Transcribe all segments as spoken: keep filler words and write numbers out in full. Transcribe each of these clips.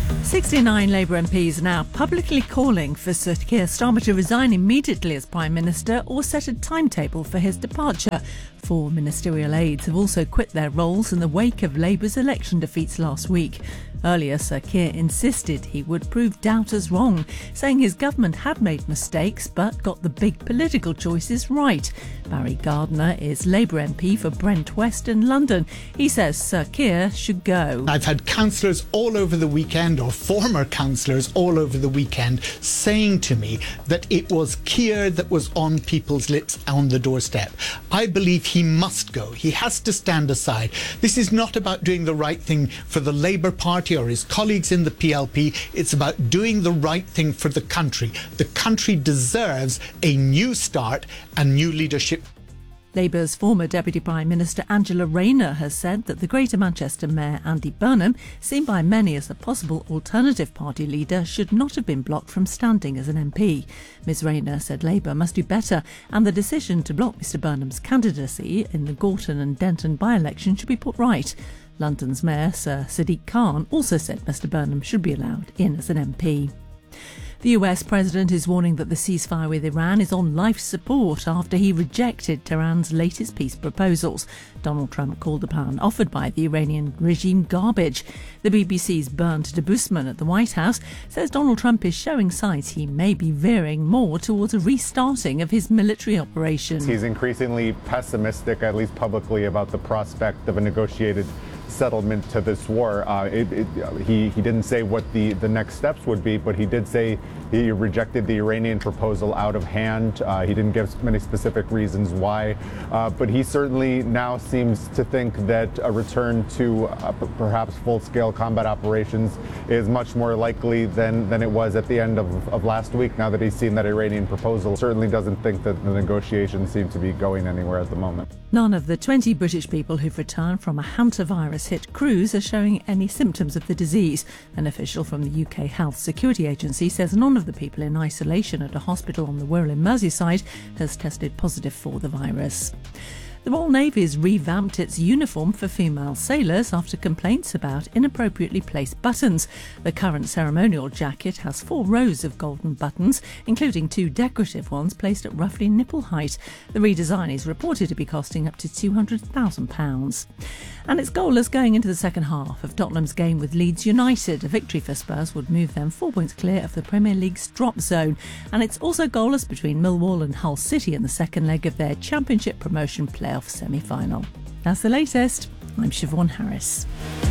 sixty-nine Labour M Ps are now publicly calling for Sir Keir Starmer to resign immediately as Prime Minister or set a timetable for his departure. Four ministerial aides have also quit their roles in the wake of Labour's election defeats last week. Earlier, Sir Keir insisted he would prove doubters wrong, saying his government had made mistakes but got the big political choices right. Barry Gardiner is Labour M P for Brent West in London. He says Sir Keir should go. I've had councillors all over the weekend, or former councillors all over the weekend, saying to me that it was Keir that was on people's lips on the doorstep. I believe he must go. He has to stand aside. This is not about doing the right thing for the Labour Party or his colleagues in the P L P. It's about doing the right thing for the country. The country deserves a new start and new leadership. Labour's former Deputy Prime Minister Angela Rayner has said that the Greater Manchester Mayor Andy Burnham, seen by many as a possible alternative party leader, should not have been blocked from standing as an M P. Ms Rayner said Labour must do better, and the decision to block Mr Burnham's candidacy in the Gorton and Denton by-election should be put right. London's Mayor Sir Sadiq Khan also said Mr Burnham should be allowed in as an M P. The U S President is warning that the ceasefire with Iran is on life support after he rejected Tehran's latest peace proposals. Donald Trump called the plan offered by the Iranian regime garbage. The B B C's Bernd Debusman at the White House says Donald Trump is showing signs he may be veering more towards a restarting of his military operation. He's increasingly pessimistic, at least publicly, about the prospect of a negotiated settlement to this war. Uh, it, it, he, he didn't say what the, the next steps would be, but he did say he rejected the Iranian proposal out of hand. Uh, he didn't give many specific reasons why, uh, but he certainly now seems to think that a return to uh, perhaps full-scale combat operations is much more likely than, than it was at the end of, of last week, now that he's seen that Iranian proposal. Certainly doesn't think that the negotiations seem to be going anywhere at the moment. None of the twenty British people who've returned from a hantavirus-hit cruise are showing any symptoms of the disease. An official from the U K Health Security Agency says none of the people in isolation at a hospital on the Wirral in Merseyside has tested positive for the virus. The Royal Navy's revamped its uniform for female sailors after complaints about inappropriately placed buttons. The current ceremonial jacket has four rows of golden buttons, including two decorative ones placed at roughly nipple height. The redesign is reported to be costing up to two hundred thousand pounds. And it's goalless going into the second half of Tottenham's game with Leeds United. A victory for Spurs would move them four points clear of the Premier League's drop zone. And it's also goalless between Millwall and Hull City in the second leg of their Championship promotion playoff semi-final. That's the latest. I'm Siobhan Harris.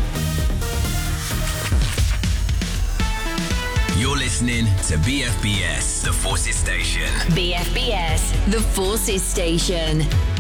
You're listening to B F B S, The Forces Station. B F B S, The Forces Station.